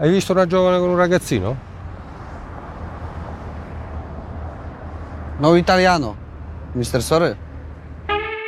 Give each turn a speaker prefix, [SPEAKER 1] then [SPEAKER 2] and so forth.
[SPEAKER 1] Hai visto una giovane con un ragazzino?
[SPEAKER 2] No italiano, Mr. Sore.